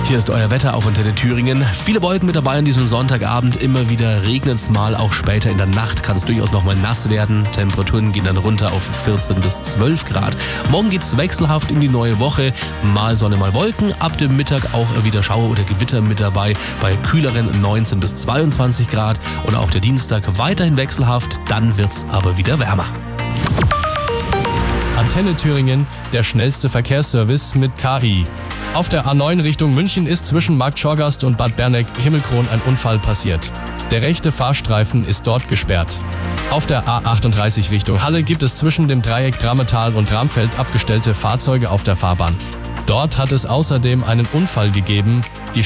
Hier ist euer Wetter auf Antenne Thüringen. Viele Wolken mit dabei an diesem Sonntagabend. Immer wieder regnet es mal, auch später in der Nacht kann es durchaus noch mal nass werden. Temperaturen gehen dann runter auf 14 bis 12 Grad. Morgen geht es wechselhaft in die neue Woche. Mal Sonne, mal Wolken. Ab dem Mittag auch wieder Schauer oder Gewitter mit dabei. Bei kühleren 19 bis 22 Grad. Und auch der Dienstag weiterhin wechselhaft. Dann wird es aber wieder wärmer. Antenne Thüringen, der schnellste Verkehrsservice mit KI. Auf der A9 Richtung München ist zwischen Markt Schorgast und Bad Berneck-Himmelkron ein Unfall passiert. Der rechte Fahrstreifen ist dort gesperrt. Auf der A38 Richtung Halle gibt es zwischen dem Dreieck Drametal und Ramfeld abgestellte Fahrzeuge auf der Fahrbahn. Dort hat es außerdem einen Unfall gegeben. Die